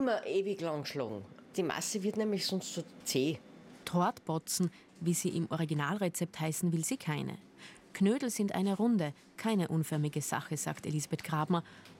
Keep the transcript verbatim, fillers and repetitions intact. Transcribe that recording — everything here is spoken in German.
Immer ewig lang schlagen. Die Masse wird nämlich sonst so zäh. Tortbotzen, wie sie im Originalrezept heißen, will sie keine. Knödel sind eine runde, keine unförmige Sache, sagt Elisabeth Grabner.